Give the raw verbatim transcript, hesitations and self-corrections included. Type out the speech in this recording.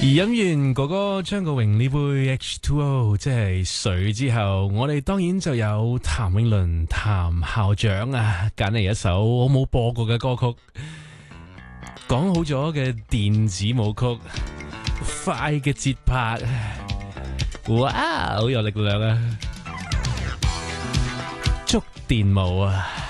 而飲完哥哥張國榮呢杯 H 二 O 即係水之後，我哋當然就有譚詠麟譚校長啊，揀嚟一首我冇播過嘅歌曲，講好咗嘅電子舞曲，快嘅節拍，哇，好有力量啊！觸電舞啊！